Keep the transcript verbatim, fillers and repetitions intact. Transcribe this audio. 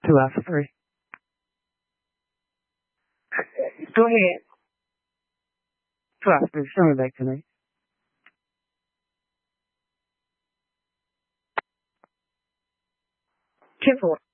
Two after three. Go ahead. Two after three. Show me back to me. Ten four.